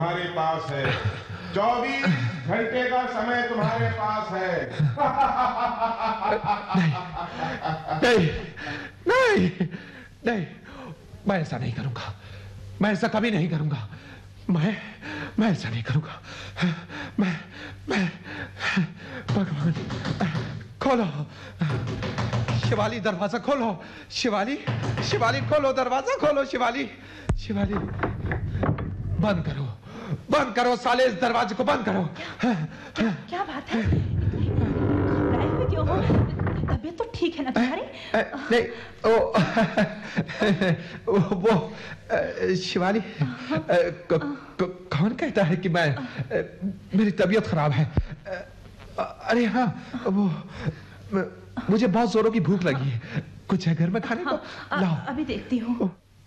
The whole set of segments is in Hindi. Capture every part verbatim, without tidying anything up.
तुम्हारे पास है, चौबीस घंटे का समय तुम्हारे पास है। नहीं, नहीं, नहीं, नहीं, मैं ऐसा नहीं करूंगा, मैं ऐसा कभी नहीं करूंगा, मैं मैं ऐसा नहीं करूंगा, मैं मैं भगवान खोलो, शिवाली दरवाजा खोलो, शिवाली शिवाली खोलो दरवाजा खोलो, शिवाली शिवाली बंद करो, बंद करो साले, इस दरवाजे को बंद करो। क्या, क्या बात है? घबराए हुए क्यों हो? तबीयत तो ठीक है ना तुम्हारी? नहीं, वो वो शिवाली, कौन कहता है कि मैं मेरी तबीयत खराब है? अरे हाँ, वो मुझे बहुत जोरों की भूख लगी है, कुछ है घर में खाने को? लाओ। अभी देखती हूँ।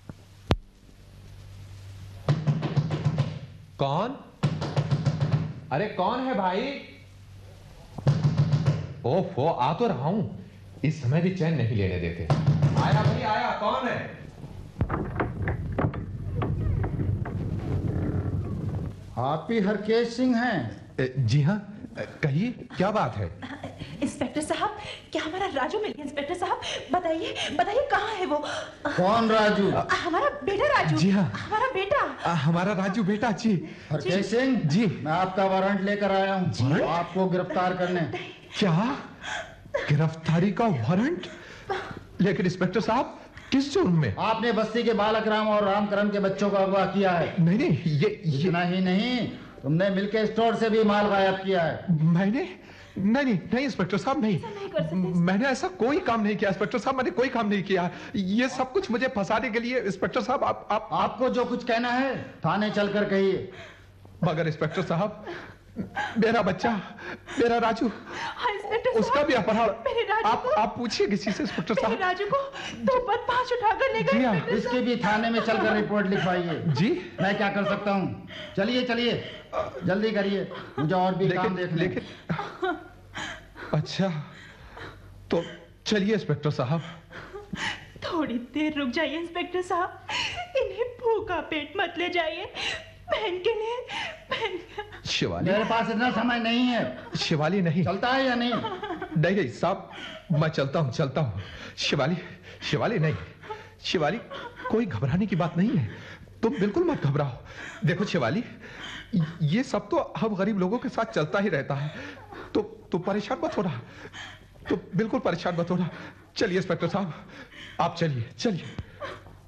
कौन? अरे कौन है भाई? ओफो, आ तो रहा हूं, इस समय भी चैन नहीं लेने देते। आया भाई आया, कौन है? आप ही हरकेश सिंह हैं? जी हाँ, कहिए क्या बात है? इंस्पेक्टर साहब, क्या हमारा राजू मिल गया? इंस्पेक्टर साहब बताइए, बताइए कहाँ है वो? कौन राजू? हमारा बेटा राजू। जी हाँ, हमारा बेटा। आ, हमारा राजू बेटा। जी हरकेश सिंह जी, मैं आपका वारंट लेकर आया हूँ आपको गिरफ्तार करने। क्या गिरफ्तारी का वारंट? लेकिन इंस्पेक्टर साहब किस जुर्म में? आपने बस्ती के बालक राम और रामकरण के बच्चों को अगवा किया है। नहीं नहीं, ये इतना ही नहीं, तुमने मिलके स्टोर से भी माल गायब किया है। मैंने? नहीं नहीं नहीं इंस्पेक्टर साहब, नहीं, नहीं मैंने ऐसा कोई काम नहीं किया इंस्पेक्टर साहब, मैंने कोई काम नहीं किया। ये सब कुछ मुझे फंसाने के लिए इंस्पेक्टर साहब। आप आप आपको जो कुछ कहना है थाने चलकर कहिए। मगर इंस्पेक्टर साहब, मेरा बच्चा, मेरा राजू, उसका भी अपहरण। आप आप पूछिए किसी से इंस्पेक्टर साहब। राजू को तो बदमाश उठाकर ले गए। जी हाँ, इसके भी थाने में चलकर रिपोर्ट लिखवाइए। जी मैं क्या कर सकता हूँ? चलिए चलिए जल्दी करिए, मुझे और भी काम देखने। लेकिन अच्छा, तो चलिए इंस्पेक्टर साहब। थोड़ी देर रुक जाइए इंस्पेक्टर साहब, इन्हें भूखा पेट मत ले जाइए। बहन के लिए बहन। शिवाली, मेरे पास इतना समय नहीं है। शिवाली नहीं चलता है या नहीं? नहीं नहीं साहब, मैं चलता हूँ चलता हूँ। शिवाली, शिवाली नहीं, शिवाली कोई घबराने की बात नहीं है, तुम बिल्कुल मत घबराओ। देखो शिवाली, ये सब तो हम गरीब लोगों के साथ चलता ही रहता है, तो तुम परेशान मत होना, तो बिल्कुल परेशान मत होना। चलिए इंस्पेक्टर साहब, आप चलिए चलिए।